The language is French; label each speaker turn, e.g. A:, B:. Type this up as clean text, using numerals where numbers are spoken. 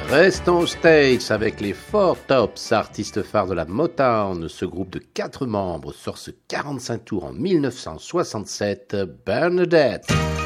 A: Restons aux States avec les Four Tops, artistes phares de la Motown. Ce groupe de 4 membres sort ce 45 tours en 1967, Bernadette.